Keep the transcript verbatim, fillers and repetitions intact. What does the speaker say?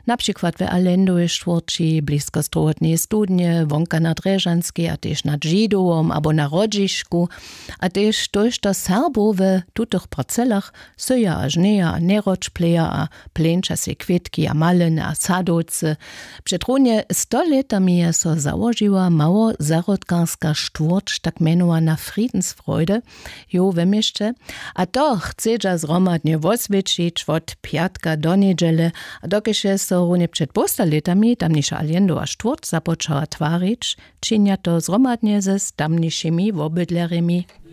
Na przykład w Alendoj Sztwórczy, blisko Strohotnej studnie, wonka na Dreżanskiej, a też nad Żidowom, albo na Rodziszku, a też durch to Serbowe, tutych parcelach, soja a żneja a neroczpleja a plęczase kwitki a maliny a sadowce. Przetronie sto letami je so założyła mało zarodkarska Sztwórcz, tak menowana Friedensfreude, jo w mieście, a to chce zromadnie woswiecić od piatka do niedziele, a dokiż so runie przed posta letami tamniejsza Allendo a Sztwórcz zapoczęła twarić, czynia to zromadnie ze tamniejszymi wobydlerami.